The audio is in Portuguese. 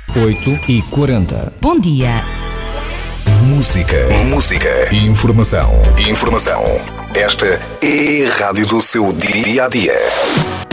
8h40. Bom dia. Música. Informação. Esta é a rádio do seu dia a dia.